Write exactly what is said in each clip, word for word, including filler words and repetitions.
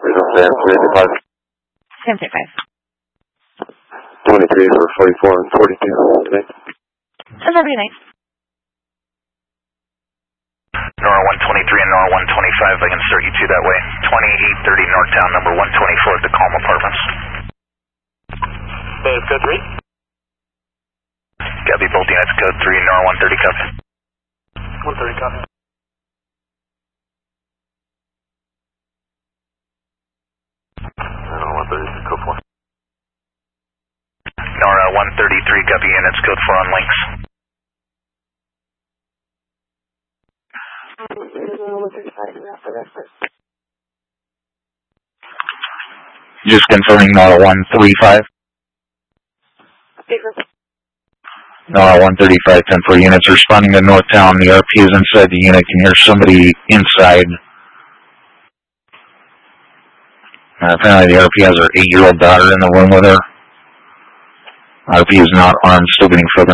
Sam three eighty-five. Sam three five. twenty-three for forty-four and forty-two. Okay. Have a good night. Nora one twenty-three and Nora one twenty-five, I can start you two that way. twenty-eight thirty Northtown, number one twenty-four at the Calm Apartments. Bay of code three. Copy, both units, code three, Nora one thirty, copy. one thirty, copy. Nora one thirty, code four. Nora one thirty-three, copy, units, code four on links. Just confirming Nora one thirty-five. Nora one thirty-five, ten four units responding to Northtown. The R P is inside the unit. Can hear somebody inside. Uh, apparently the R P has her eight-year-old daughter in the room with her. R P is not armed, still getting further.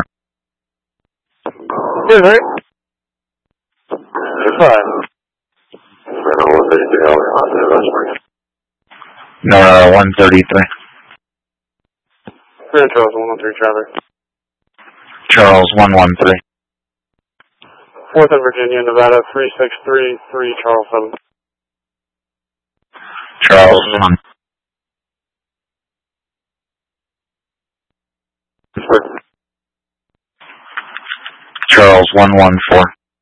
Good, right? Five. Nora one thirty-three. Nora one thirty-three. Grand Charles one one three, Travis. Charles one one three. Fourth and Virginia, Nevada three six three three, Charles seven. Charles one. Charles one one four.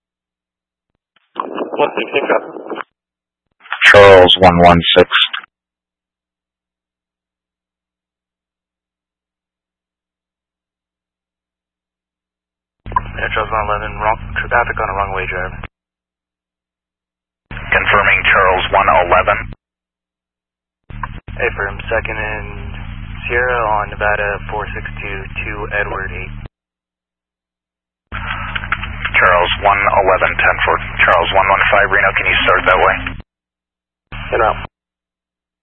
one sixteen, copy. Charles one one six. Air Charles one eleven, wrong, traffic on a wrong way drive. Confirming Charles one eleven. Affirm, second and Sierra on Nevada four six two two Edward eight. Charles one eleven, ten four. Charles one one five, Reno, can you start that way? Get out.